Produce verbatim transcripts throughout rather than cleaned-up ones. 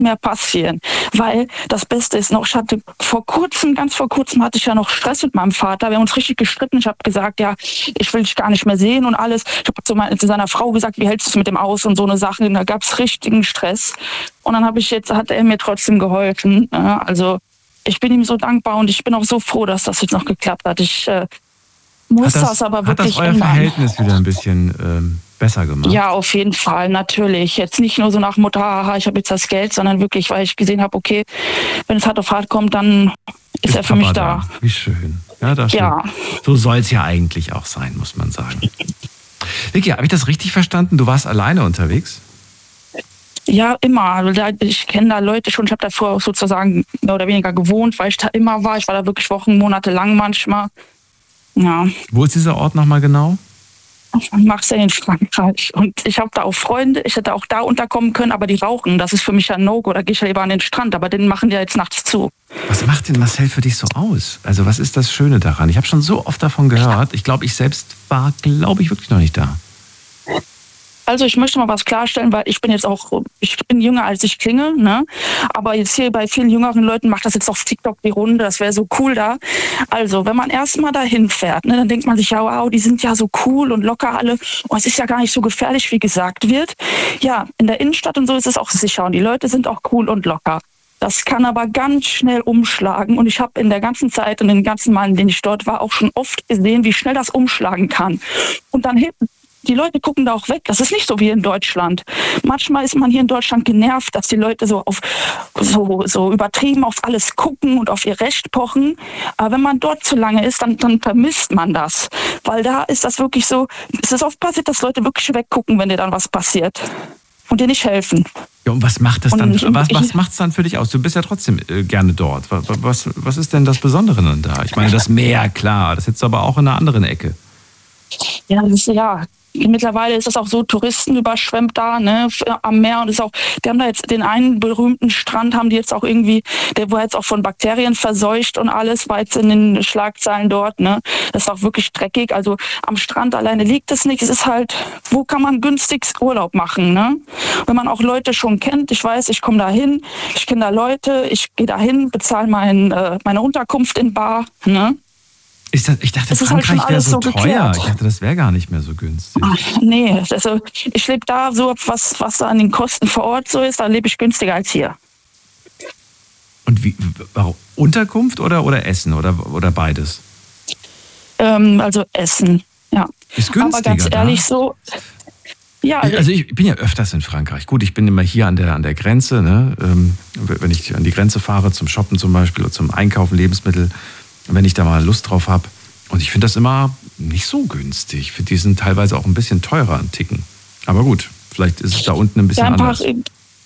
mehr passieren. Weil das Beste ist noch, ich hatte vor kurzem, ganz vor kurzem hatte ich ja noch Stress mit meinem Vater. Wir haben uns richtig gestritten. Ich habe gesagt, ja, ich will dich gar nicht mehr sehen und alles. Ich habe zu, mein, zu seiner Frau gesagt, wie hältst du es mit dem aus und so eine Sache. Da gab es richtigen Stress. Und dann habe ich jetzt, hat er mir trotzdem geholfen. Ja, also ich bin ihm so dankbar und ich bin auch so froh, dass das jetzt noch geklappt hat. Ich äh, muss das, das aber wirklich Hat das euer ändern. Verhältnis wieder ein bisschen ähm, besser gemacht? Ja, auf jeden Fall, natürlich. Jetzt nicht nur so nach Mutter, haha, ich habe jetzt das Geld, sondern wirklich, weil ich gesehen habe, okay, wenn es hart auf hart kommt, dann ist, ist er für Papa mich da. da. Wie schön. Ja, das ja. So soll es ja eigentlich auch sein, muss man sagen. Vicky, habe ich das richtig verstanden? Du warst alleine unterwegs? Ja, immer. Ich kenne da Leute schon. Ich habe da vorher auch sozusagen mehr oder weniger gewohnt, weil ich da immer war. Ich war da wirklich Wochen, Monate lang manchmal. Ja. Wo ist dieser Ort nochmal genau? Marseille in Frankreich. Und ich habe da auch Freunde. Ich hätte auch da unterkommen können, aber die rauchen. Das ist für mich ja ein No-Go. Da gehe ich ja lieber an den Strand. Aber den machen die ja jetzt nachts zu. Was macht denn Marcel für dich so aus? Also was ist das Schöne daran? Ich habe schon so oft davon gehört. Ich glaube, ich selbst war, glaube ich, wirklich noch nicht da. Also ich möchte mal was klarstellen, weil ich bin jetzt auch, ich bin jünger als ich klinge, ne? Aber jetzt hier bei vielen jüngeren Leuten macht das jetzt auf TikTok die Runde, das wäre so cool da. Also wenn man erstmal dahin fährt, ne, dann denkt man sich, ja wow, die sind ja so cool und locker alle und es ist ja gar nicht so gefährlich, wie gesagt wird. Ja, in der Innenstadt und so ist es auch sicher und die Leute sind auch cool und locker. Das kann aber ganz schnell umschlagen und ich habe in der ganzen Zeit und den ganzen Malen, in denen ich dort war, auch schon oft gesehen, wie schnell das umschlagen kann. Und dann hebt die Leute gucken da auch weg. Das ist nicht so wie in Deutschland. Manchmal ist man hier in Deutschland genervt, dass die Leute so auf so, so übertrieben auf alles gucken und auf ihr Recht pochen. Aber wenn man dort zu lange ist, dann, dann vermisst man das. Weil da ist das wirklich so, es ist oft passiert, dass Leute wirklich weggucken, wenn dir dann was passiert. Und dir nicht helfen. Ja, und was macht das und dann? Ich, was was ich, macht es dann für dich aus? Du bist ja trotzdem äh, gerne dort. Was, was, was ist denn das Besondere dann da? Ich meine, das Meer, klar, das ist jetzt aber auch in einer anderen Ecke. Ja, das ist ja. Mittlerweile ist es auch so, Touristen überschwemmt da, ne, am Meer und ist auch, die haben da jetzt den einen berühmten Strand, haben die jetzt auch irgendwie, der war jetzt auch von Bakterien verseucht und alles, war jetzt in den Schlagzeilen dort, ne, das ist auch wirklich dreckig, also am Strand alleine liegt es nicht, es ist halt, wo kann man günstig Urlaub machen, ne, wenn man auch Leute schon kennt, ich weiß, ich komme da hin, ich kenne da Leute, ich gehe da hin, bezahle mein, äh, meine Unterkunft in Bar, ne. Ist das, ich dachte, Frankreich halt wäre so, so teuer. Geklärt. Ich dachte, das wäre gar nicht mehr so günstig. Ach, nee, also ich lebe da so, was, was an den Kosten vor Ort so ist, da lebe ich günstiger als hier. Und wie, warum? Unterkunft oder, oder Essen oder, oder beides? Ähm, also Essen, ja. Ist günstiger. Aber ganz ehrlich da? so... Ja, also, also ich bin ja öfters in Frankreich. Gut, ich bin immer hier an der, an der Grenze, ne? Ähm, wenn ich an die Grenze fahre, zum Shoppen zum Beispiel oder zum Einkaufen, Lebensmittel, wenn ich da mal Lust drauf habe. Und ich finde das immer nicht so günstig. Ich finde, die sind teilweise auch ein bisschen teurer an Ticken. Aber gut, vielleicht ist es da unten ein bisschen ja, anders. In,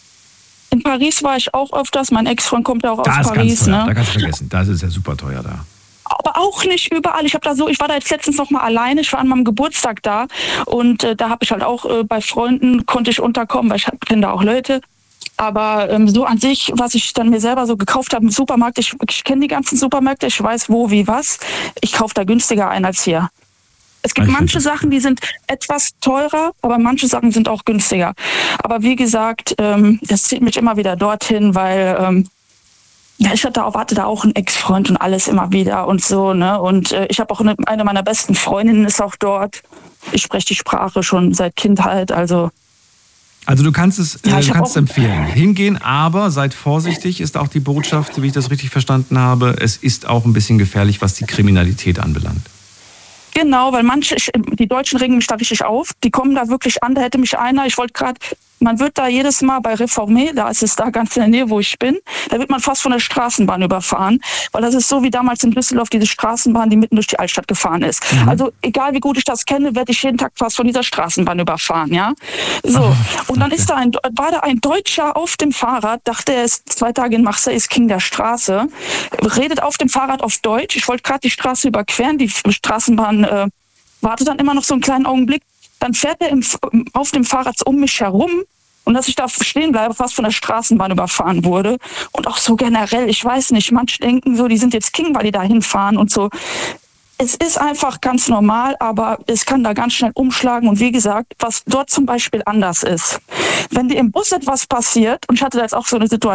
in Paris war ich auch öfters. Mein Ex-Freund kommt ja auch da aus ist Paris. Ganz teuer. Ne? Da kannst du vergessen. Da ist es ja super teuer da. Aber auch nicht überall. Ich habe da so, ich war da jetzt letztens noch mal alleine. Ich war an meinem Geburtstag da und äh, da habe ich halt auch äh, bei Freunden konnte ich unterkommen, weil ich kenne da auch Leute. Aber ähm, so an sich, was ich dann mir selber so gekauft habe im Supermarkt, ich, ich kenne die ganzen Supermärkte, ich weiß wo, wie, was. Ich kaufe da günstiger ein als hier. Es gibt ich manche Sachen, die sind etwas teurer, aber manche Sachen sind auch günstiger. Aber wie gesagt, ähm, das zieht mich immer wieder dorthin, weil ähm, ja, ich hatte auch, hatte da auch einen Ex-Freund und alles immer wieder und so, ne? Und äh, ich habe auch eine, eine meiner besten Freundinnen ist auch dort. Ich spreche die Sprache schon seit Kindheit, also Also du kannst es ja, äh, du kannst empfehlen. Hingehen, aber seid vorsichtig, ist auch die Botschaft, wie ich das richtig verstanden habe. Es ist auch ein bisschen gefährlich, was die Kriminalität anbelangt. Genau, weil manche, die Deutschen regen mich da richtig auf. Die kommen da wirklich an, da hätte mich einer, ich wollte gerade, man wird da jedes Mal bei Reformé, da ist es da ganz in der Nähe, wo ich bin, da wird man fast von der Straßenbahn überfahren, weil das ist so wie damals in Düsseldorf diese Straßenbahn, die mitten durch die Altstadt gefahren ist. Mhm. Also egal wie gut ich das kenne, werde ich jeden Tag fast von dieser Straßenbahn überfahren, ja. So, oh, und dann okay. ist da ein, war da ein Deutscher auf dem Fahrrad, dachte er ist zwei Tage in Marseille, ist King der Straße, redet auf dem Fahrrad auf Deutsch, ich wollte gerade die Straße überqueren, die Straßenbahn äh, wartet dann immer noch so einen kleinen Augenblick, dann fährt er im, auf dem Fahrrad um mich herum und dass ich da stehen bleibe, fast von der Straßenbahn überfahren wurde. Und auch so generell, ich weiß nicht, manche denken so, die sind jetzt King, weil die da hinfahren und so. Es ist einfach ganz normal, aber es kann da ganz schnell umschlagen. Und wie gesagt, was dort zum Beispiel anders ist, wenn dir im Bus etwas passiert, und ich hatte da jetzt auch so eine Situation,